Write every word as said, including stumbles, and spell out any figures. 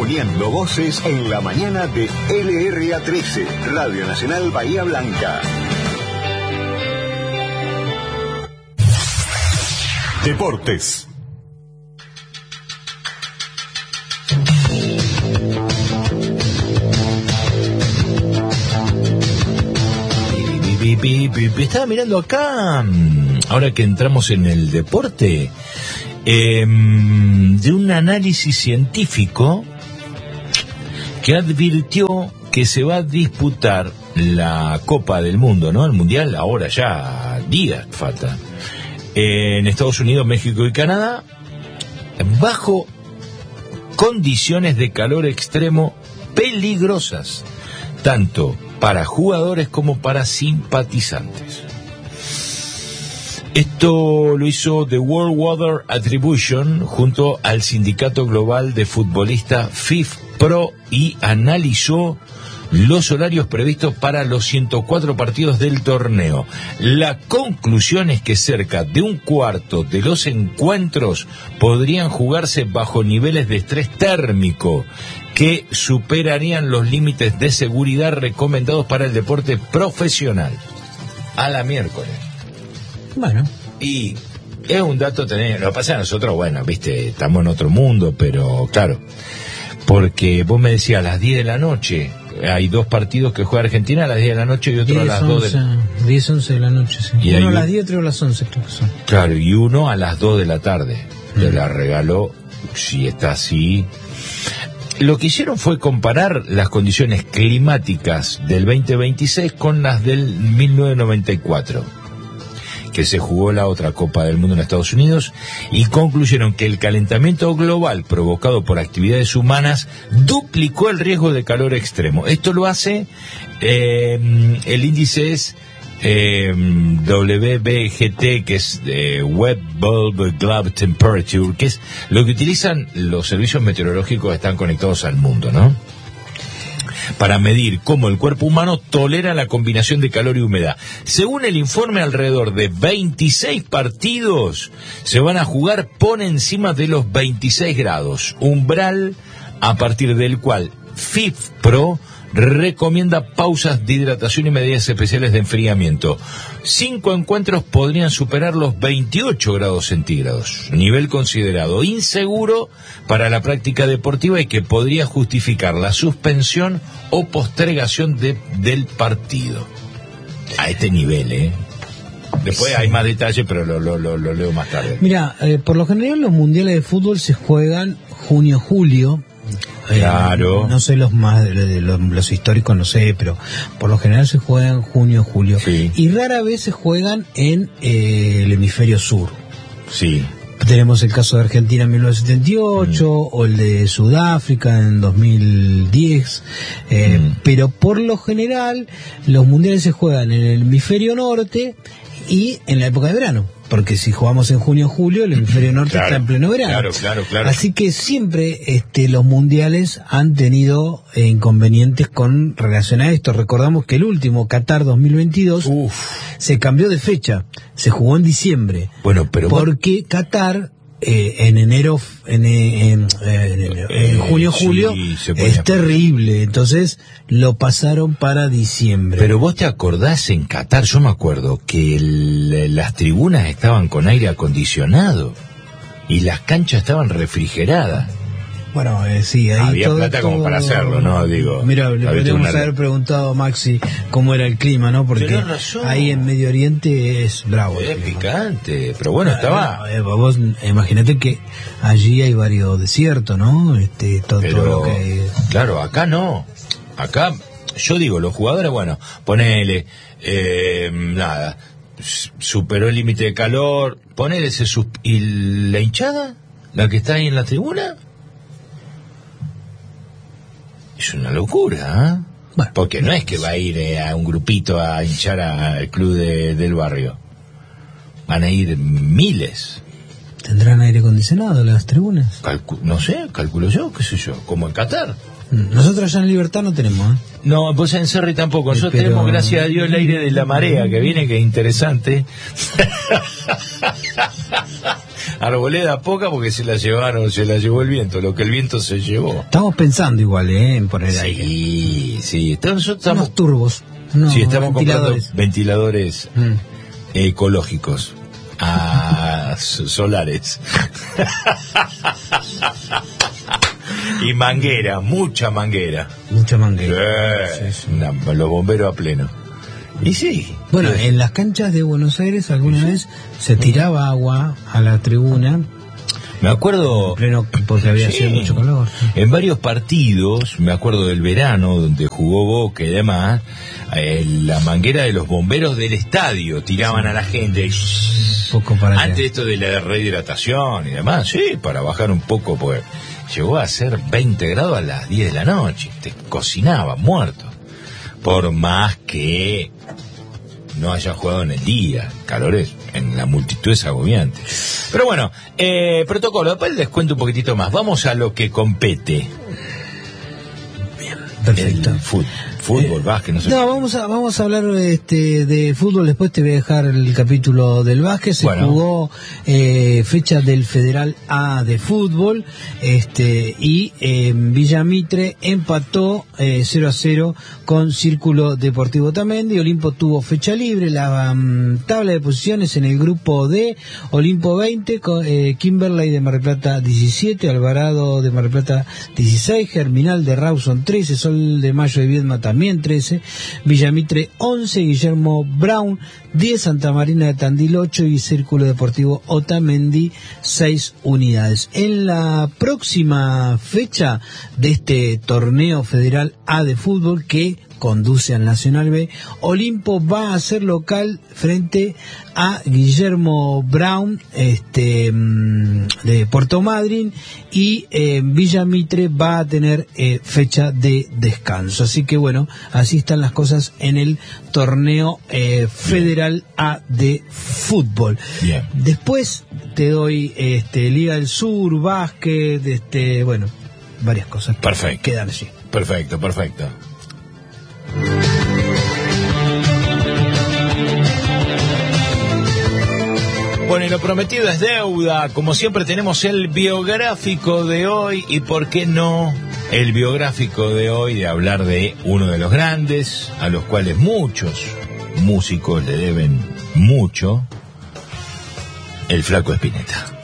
Uniendo voces en la mañana de L R A trece, Radio Nacional Bahía Blanca. Deportes. Estaba mirando acá, ahora que entramos en el deporte, eh, de un análisis científico que advirtió que se va a disputar la Copa del Mundo, ¿no? El Mundial, ahora ya días falta, en Estados Unidos, México y Canadá, bajo condiciones de calor extremo peligrosas, tanto para jugadores como para simpatizantes. Esto lo hizo The World Weather Attribution junto al Sindicato Global de Futbolistas FIFPro y analizó los horarios previstos para los ciento cuatro partidos del torneo. La conclusión es que cerca de un cuarto de los encuentros podrían jugarse bajo niveles de estrés térmico que superarían los límites de seguridad recomendados para el deporte profesional. A la miércoles. Bueno. Y es un dato tener. Lo que pasa a nosotros, bueno, viste, estamos en otro mundo, pero claro, porque vos me decías a las diez de la noche, hay dos partidos que juega Argentina a las diez de la noche y otro diez, a las once, dos de la noche. diez, once de la noche, sí. Y uno a un... las diez, otro a las once, creo que son. Claro, y uno a las dos de la tarde. Mm. Te la regaló, si está así. Lo que hicieron fue comparar las condiciones climáticas del veinte veintiséis con las del mil novecientos noventa y cuatro, que se jugó la otra Copa del Mundo en Estados Unidos, y concluyeron que el calentamiento global provocado por actividades humanas duplicó el riesgo de calor extremo. Esto lo hace, eh, el índice es eh, W B G T, que es eh, Wet Bulb Global Temperature, que es lo que utilizan los servicios meteorológicos que están conectados al mundo, ¿no? Para medir cómo el cuerpo humano tolera la combinación de calor y humedad. Según el informe, alrededor de veintiséis partidos se van a jugar por encima de los veintiséis grados, umbral a partir del cual FIFPro recomienda pausas de hidratación y medidas especiales de enfriamiento. Cinco encuentros podrían superar los veintiocho grados centígrados, nivel considerado inseguro para la práctica deportiva y que podría justificar la suspensión o postergación de, del partido. A este nivel, ¿eh? Después sí hay más detalles, pero lo, lo, lo, lo leo más tarde. Mira, eh, por lo general los mundiales de fútbol se juegan junio-julio. Claro. Eh, no sé los más, los, los históricos no sé, pero por lo general se juegan en junio, julio. Sí. Y rara vez se juegan en eh, el hemisferio sur. Sí. Tenemos el caso de Argentina en mil novecientos setenta y ocho, mm. o el de Sudáfrica en dos mil diez, eh, mm. pero por lo general los mundiales se juegan en el hemisferio norte y en la época de verano. Porque si jugamos en junio o julio, el hemisferio norte claro, está en pleno verano. Claro, claro, claro. Así que siempre este, los mundiales han tenido eh, inconvenientes con relación a esto. Recordamos que el último, Qatar dos mil veintidós, Uf. se cambió de fecha. Se jugó en diciembre. Bueno, pero porque Qatar eh, en enero, en, en, en, en, en junio, sí, julio, es terrible. Entonces lo pasaron para diciembre. Pero vos te acordás en Qatar, yo me acuerdo que el, las tribunas estaban con aire acondicionado y las canchas estaban refrigeradas. Bueno, eh, sí, ahí había todo, plata todo... como para hacerlo, ¿no? Digo, mira, le podríamos una... haber preguntado a Maxi cómo era el clima, ¿no? Porque ahí en Medio Oriente es bravo. Es picante, pero bueno, estaba... Eh, vos imagínate que allí hay varios desiertos, ¿no? Este, todo, pero, todo lo que... Claro, acá no. Acá, yo digo, los jugadores, bueno, ponele, eh, nada, superó el límite de calor, ponele ese... Sus... ¿Y la hinchada? ¿La que está ahí en la tribuna? Es una locura, ¿eh? Bueno, porque no es que va a ir eh, a un grupito a hinchar al club de, del barrio. Van a ir miles. ¿Tendrán aire acondicionado las tribunas? Calcu- no sé, calculo yo, qué sé yo, como en Qatar. Nosotros allá en Libertad no tenemos, ¿eh? No, pues en Cerri tampoco. Nosotros Pero... tenemos, gracias a Dios, el aire de la marea que viene, que es interesante. Arboleda poca porque se la llevaron, se la llevó el viento, lo que el viento se llevó. Estamos pensando igual, ¿eh? En poner ahí. Sí, sí. Estamos, estamos, unos turbos. No, sí, estamos ventiladores. comprando ventiladores mm. ecológicos. Ah, solares. Y manguera, mucha manguera. Mucha manguera. Sí, sí, sí. Una, los bomberos a pleno. Y sí. Bueno, sí. En las canchas de Buenos Aires alguna sí. vez se tiraba agua a la tribuna. Me acuerdo... Pleno, porque había sí. sido mucho calor. En varios partidos, me acuerdo del verano, donde jugó Boca y demás, eh, la manguera de los bomberos del estadio tiraban sí. a la gente. Poco para Antes de esto de la rehidratación y demás, sí, para bajar un poco, pues llegó a ser veinte grados a las diez de la noche. Te cocinaba muerto. Por más que no haya jugado en el día, calores en la multitud es agobiante. Pero bueno, eh, protocolo, después les cuento un poquitito más. Vamos a lo que compete. Bien, perfecto. El fútbol, fútbol, eh, básquet, no sé. No, vamos a vamos a hablar este de fútbol. Después te voy a dejar el capítulo del básquet. Se bueno. jugó eh, fecha del Federal A de fútbol, este y eh, Villa Mitre empató eh, cero a cero con Círculo Deportivo Tamendi. Olimpo tuvo fecha libre. La um, tabla de posiciones en el grupo D: Olimpo veinte, con, eh, Kimberley de Mar del Plata diecisiete, Alvarado de Mar del Plata dieciséis, Germinal de Rawson trece, Sol de Mayo de Viedma también trece, Villamitre once, Guillermo Brown diez, Santa Marina de Tandil ocho y Círculo Deportivo Otamendi seis unidades. En la próxima fecha de este torneo federal A de fútbol que conduce al Nacional B, Olimpo va a ser local frente a Guillermo Brown este de Puerto Madryn y eh, Villa Mitre va a tener eh, fecha de descanso. Así que bueno, así están las cosas en el torneo eh, federal A de fútbol. Bien. Después te doy este Liga del Sur, básquet, este bueno, varias cosas. Perfecto. Quedan allí. Perfecto, perfecto. Bueno, y lo prometido es deuda. Como siempre tenemos el biográfico de hoy y por qué no el biográfico de hoy de hablar de uno de los grandes a los cuales muchos músicos le deben mucho, el Flaco Spinetta.